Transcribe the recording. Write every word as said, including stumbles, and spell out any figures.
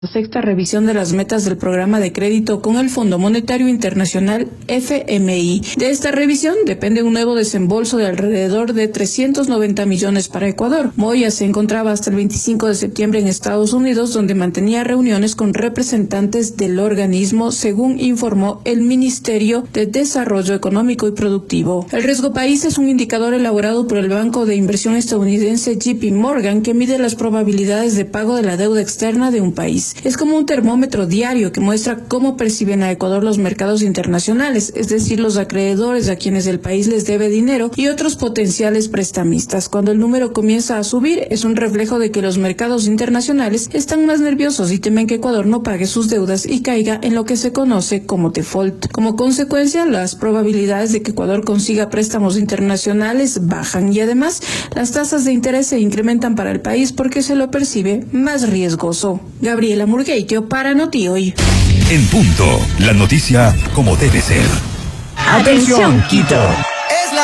Sexta revisión de las metas del programa de crédito con el Fondo Monetario Internacional F M I. De esta revisión depende un nuevo desembolso de alrededor de trescientos noventa millones para Ecuador. Moya se encontraba hasta el veinticinco de septiembre en Estados Unidos, donde mantenía reuniones con representantes del organismo, según informó el Ministerio de Desarrollo Económico y Productivo. El riesgo país es un indicador elaborado por el banco de inversión estadounidense J P Morgan que mide las probabilidades de pago de la deuda externa de un país. Es como un termómetro diario que muestra cómo perciben a Ecuador los mercados internacionales, es decir, los acreedores a quienes el país les debe dinero y otros potenciales prestamistas. Cuando el número comienza a subir, es un reflejo de que los mercados internacionales están más nerviosos y temen que Ecuador no pague sus deudas y caiga en lo que se conoce como default. Como consecuencia, las probabilidades de que Ecuador consiga préstamos internacionales bajan y además las tasas de interés se incrementan para el país porque se lo percibe más riesgoso. Gabriela Murgueitio para Noti Hoy. En punto, la noticia como debe ser. Atención, Quito.